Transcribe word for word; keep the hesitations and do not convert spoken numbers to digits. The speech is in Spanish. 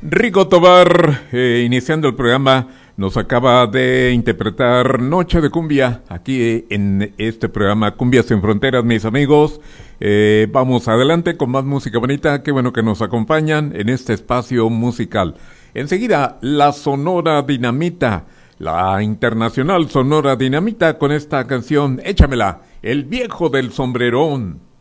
Rigo Tobar, eh, iniciando el programa, nos acaba de interpretar Noche de Cumbia, aquí en este programa Cumbias sin Fronteras, mis amigos. Eh, vamos adelante con más música bonita, qué bueno que nos acompañan en este espacio musical. Enseguida, la Sonora Dinamita, la internacional Sonora Dinamita con esta canción, échamela, El Viejo del Sombrerón.